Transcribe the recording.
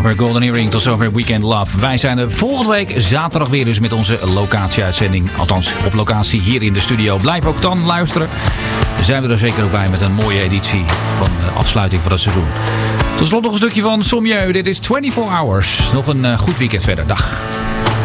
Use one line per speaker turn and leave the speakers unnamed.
zover Golden Earring, tot zover Weekend Love. Wij zijn er volgende week zaterdag weer dus met onze locatie-uitzending. Althans, op locatie hier in de studio. Blijf ook dan luisteren. Zijn we er zeker ook bij met een mooie editie van de afsluiting van het seizoen. Tot slot nog een stukje van Sommieu. Dit is 24 Hours. Nog een goed weekend verder. Dag.